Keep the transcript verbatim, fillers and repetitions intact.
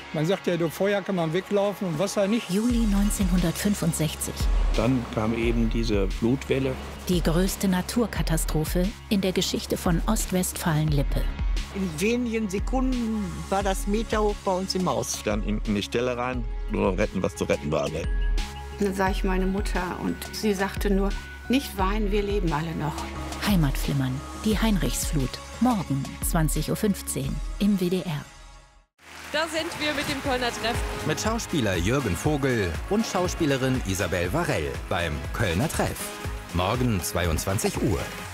Man sagt ja, durch Feuer kann man weglaufen und Wasser nicht. Juli neunzehnhundertfünfundsechzig. Dann kam eben diese Flutwelle. Die größte Naturkatastrophe in der Geschichte von Ostwestfalen-Lippe. In wenigen Sekunden war das Meter hoch bei uns im Haus. Dann in die Stelle rein, nur retten, was zu retten war. Dann sah ich meine Mutter und sie sagte nur, nicht weinen, wir leben alle noch. Heimatflimmern, die Heinrichsflut. Morgen zwanzig Uhr fünfzehn im W D R. Da sind wir mit dem Kölner Treff. Mit Schauspieler Jürgen Vogel und Schauspielerin Isabel Varell beim Kölner Treff. Morgen zweiundzwanzig Uhr.